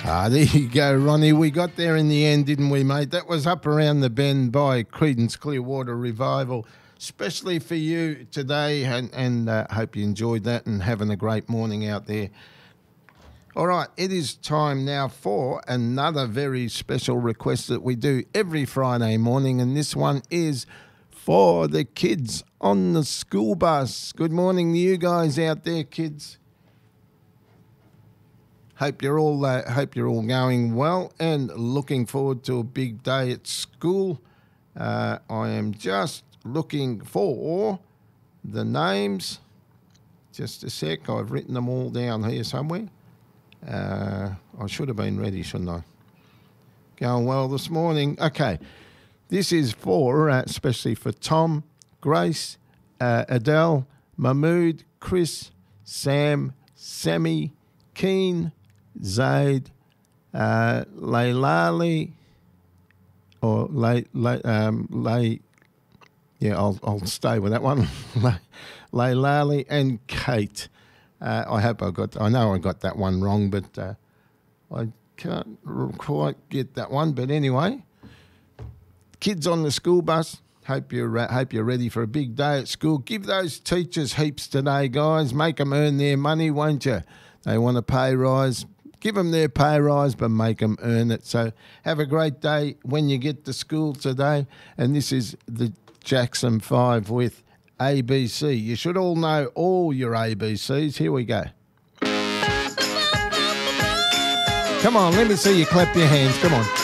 There you go, Ronnie. We got there in the end, didn't we, mate? That was Up Around the Bend by Creedence Clearwater Revival, especially for you today, and hope you enjoyed that and having a great morning out there. All right, it is time now for another very special request that we do every Friday morning, and this one is for the kids on the school bus. Good morning to you guys out there, kids. Hope you're all going well and looking forward to a big day at school. I am just looking for the names. Just a sec. I've written them all down here somewhere. I should have been ready, shouldn't I? Going well this morning. Okay. This is for, especially for Tom, Grace, Adele, Mahmood, Chris, Sam, Sammy, Keen, Zaid, Leilali, or I'll stay with that one. Leilali and Kate. I know I got that one wrong, but I can't quite get that one. But anyway, kids on the school bus. Hope you're ready for a big day at school. Give those teachers heaps today, guys. Make them earn their money, won't you? They want a pay rise. Give them their pay rise, but make them earn it. So have a great day when you get to school today. And this is the Jackson 5 with ABC. You should all know all your ABCs. Here we go. Come on, let me see you clap your hands. Come on.